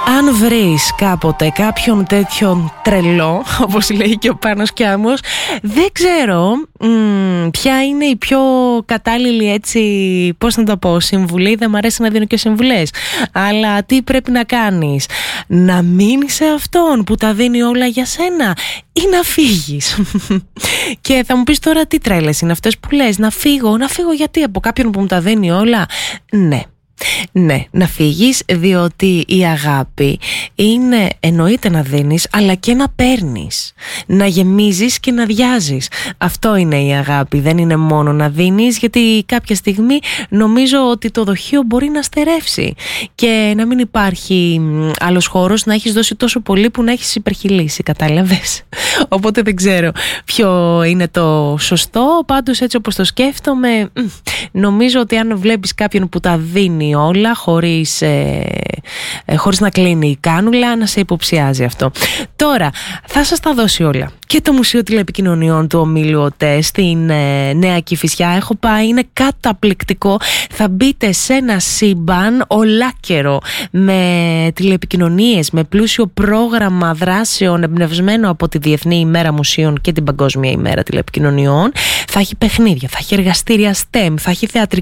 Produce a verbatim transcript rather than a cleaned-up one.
Αν βρεις κάποτε κάποιον τέτοιον τρελό, όπως λέει και ο Πάνος Κιάμος, δεν ξέρω μ, ποια είναι η πιο κατάλληλη, έτσι, πώς να το πω, συμβουλή. Δεν μ' αρέσει να δίνω και συμβουλές, αλλά τι πρέπει να κάνεις? Να μείνεις σε αυτόν που τα δίνει όλα για σένα ή να φύγεις? Και θα μου πεις τώρα, τι τρέλες είναι αυτές που λες? Να φύγω, να φύγω γιατί? Από κάποιον που μου τα δίνει όλα? Ναι. Ναι, να φύγεις, διότι η αγάπη είναι, εννοείται να δίνεις, αλλά και να παίρνεις, να γεμίζεις και να διάζεις. Αυτό είναι η αγάπη, δεν είναι μόνο να δίνεις, γιατί κάποια στιγμή νομίζω ότι το δοχείο μπορεί να στερεύσει και να μην υπάρχει άλλος χώρος να έχεις δώσει τόσο πολύ που να έχεις υπερχειλήσει, κατάλαβες? Οπότε δεν ξέρω ποιο είναι το σωστό, πάντως έτσι όπως το σκέφτομαι, νομίζω ότι αν βλέπεις κάποιον που τα δίνει όλα χωρίς, ε, ε, χωρίς να κλείνει η κάνουλα, να σε υποψιάζει αυτό. Τώρα θα σας τα δώσει όλα και το Μουσείο Τηλεπικοινωνιών του Ομίλου ΟΤΕ στην ε, Νέα Κηφισιά. Έχω πάει, είναι καταπληκτικό. Θα μπείτε σε ένα σύμπαν ολάκερο με τηλεπικοινωνίες, με πλούσιο πρόγραμμα δράσεων εμπνευσμένο από τη Διεθνή ημέρα Μουσείων και την Παγκόσμια ημέρα Τηλεπικοινωνιών. Θα έχει παιχνίδια, θα έχει εργαστήρια STEM, θα έχει θεατρικό